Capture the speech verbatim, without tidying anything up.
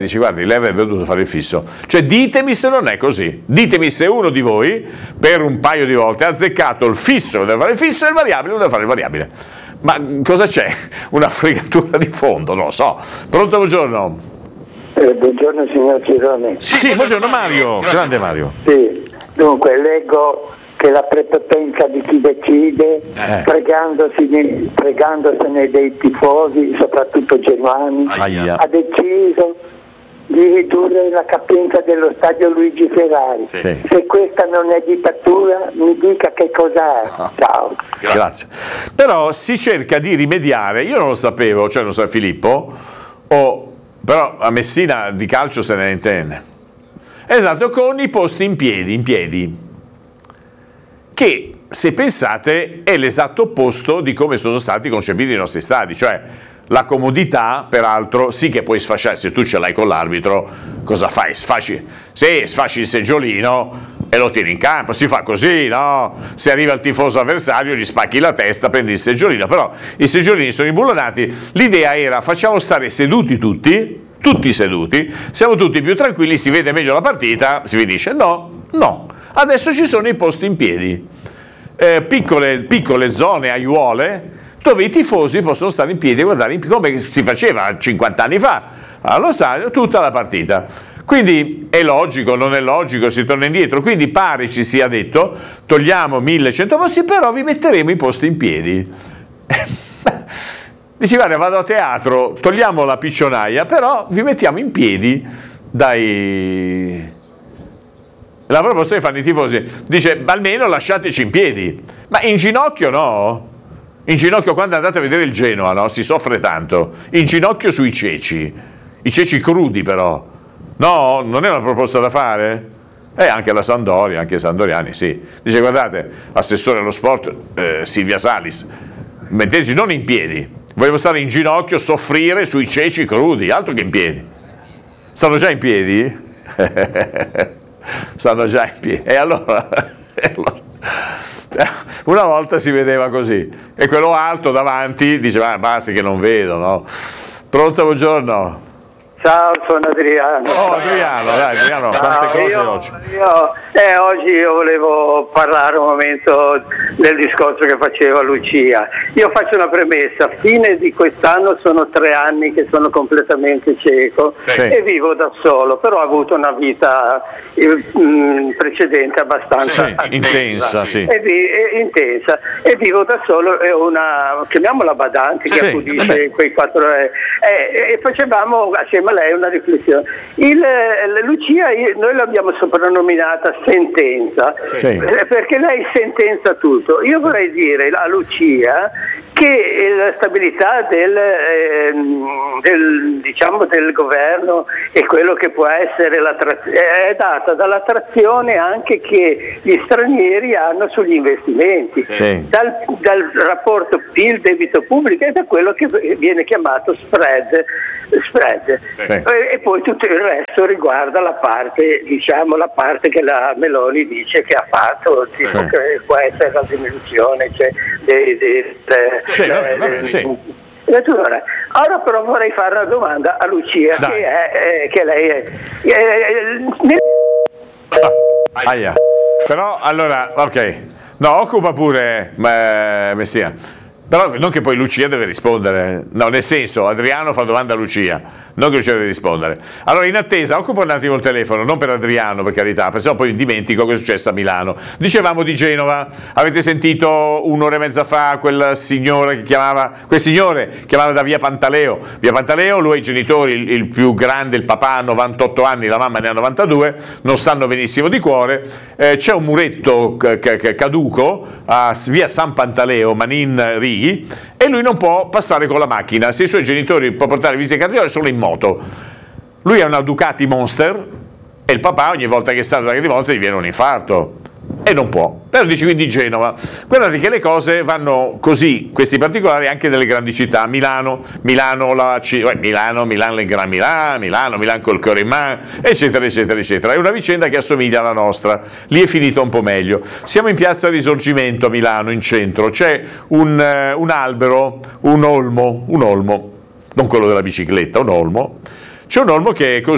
Dici, guardi, lei avrebbe dovuto fare il fisso. Cioè, ditemi se non è così. Ditemi se uno di voi, per un paio di volte, ha azzeccato il fisso, deve fare il fisso, e il variabile, deve fare il variabile. Ma cosa c'è? Una fregatura di fondo, non lo so. Pronto, buongiorno. Eh, buongiorno signor Girone. Sì, buongiorno Mario, grande Mario. Sì, dunque, leggo che la prepotenza di chi decide, Eh. fregandosi, fregandosene dei tifosi, soprattutto genuani, Aia. ha deciso di ridurre la capienza dello stadio Luigi Ferrari. Sì. Se questa non è dittatura, mi dica che cos'è. Ciao. Grazie. Però si cerca di rimediare, io non lo sapevo, cioè non so Filippo, o, però a Messina di calcio se ne intende. Esatto, con i posti in piedi, in piedi, che se pensate è l'esatto opposto di come sono stati concepiti i nostri stadi, cioè la comodità, peraltro, sì che puoi sfasciare, se tu ce l'hai con l'arbitro, cosa fai? Sfasci, sì, sfasci il seggiolino e lo tiri in campo, si fa così, no? Se arriva il tifoso avversario gli spacchi la testa, prendi il seggiolino, però i seggiolini sono imbullonati, l'idea era facciamo stare seduti tutti, tutti seduti, siamo tutti più tranquilli, si vede meglio la partita, si finisce, no, no, adesso ci sono i posti in piedi, eh, piccole, piccole zone, aiuole, dove i tifosi possono stare in piedi e guardare in piedi, come si faceva cinquanta anni fa allo stadio, tutta la partita. Quindi è logico, non è logico, si torna indietro, quindi pare ci sia detto togliamo millecento posti, però vi metteremo i posti in piedi. Dici, guarda, vado a teatro, togliamo la piccionaia, però vi mettiamo in piedi dai... La proposta che fanno i tifosi, dice, almeno lasciateci in piedi, ma in ginocchio no? In ginocchio, quando andate a vedere il Genoa, no? Si soffre tanto. In ginocchio sui ceci. I ceci crudi, però. No, non è una proposta da fare? E eh, anche la Sampdoria, anche i sandoriani, sì. Dice, guardate, assessore allo sport, eh, Silvia Salis, metteteci non in piedi. Vogliamo stare in ginocchio, soffrire sui ceci crudi, altro che in piedi. Stanno già in piedi? Stanno già in piedi. E allora... e allora una volta si vedeva così e quello alto davanti diceva ah, basta che non vedo, no? Pronto, buongiorno. Ciao, sono Adriano. Oh Adriano, dai Adriano, Ciao, quante cose io, oggi. Io, eh, oggi io volevo parlare un momento del discorso che faceva Lucia. Io faccio una premessa, fine di quest'anno sono tre anni che sono completamente cieco sì. e vivo da solo, però ho avuto una vita eh, mh, precedente abbastanza sì, intensa, sì. e, vi, e, intensa e vivo da solo e una, chiamiamola badante, che sì, accudisce vabbè. quei quattro eh, e, e facevamo assieme a lei una riflessione. Il, la Lucia noi l'abbiamo soprannominata sentenza, sì. perché lei sentenza tutto. Io vorrei dire a Lucia che la stabilità del, eh, del, diciamo del governo e quello che può essere è data dall'attrazione anche che gli stranieri hanno sugli investimenti, sì. dal, dal rapporto P I L debito pubblico e da quello che viene chiamato spread, spread. Sì. E, e poi tutto il resto riguarda la parte, diciamo la parte che la Meloni dice che ha fatto, tipo sì. che può essere la diminuzione, cioè, dei, dei, dei, sì, vabbè, vabbè, sì. Ora, ora però vorrei fare una domanda a Lucia, Dai. che, è, eh, che lei è... Eh, ah, aia. Però, allora, ok. No, occupa pure eh, Messia. Però non che poi Lucia deve rispondere. No, nel senso, Adriano fa domanda a Lucia. Non che Lucia deve rispondere. Allora, in attesa, occupa un attimo il telefono, non per Adriano, per carità, perché sennò poi dimentico cosa è successo a Milano. Dicevamo di Genova, avete sentito un'ora e mezza fa quel signore che chiamava, quel signore che chiamava da via Pantaleo. Via Pantaleo, lui ha i genitori, il, il più grande, il papà ha novantotto anni, la mamma ne ha novantadue, non stanno benissimo di cuore. Eh, c'è un muretto c- c- caduco a via San Pantaleo, Manin Righi, e lui non può passare con la macchina. Se i suoi genitori può portare visite cardiologiche sono in moto. Lui ha una Ducati Monster e il papà ogni volta che sta alla Ducati Monster gli viene un infarto e non può. Però dice quindi Genova. Guardate che le cose vanno così, questi particolari anche nelle grandi città. Milano, Milano, la C- eh, Milano, Milano, le Gran Milano, Milano, Milano col cuore in mano, eccetera, eccetera, eccetera. È una vicenda che assomiglia alla nostra. Lì è finita un po' meglio. Siamo in piazza Risorgimento a Milano, in centro. C'è un, uh, un albero, un olmo, un olmo, non quello della bicicletta, un olmo. C'è un olmo che è così.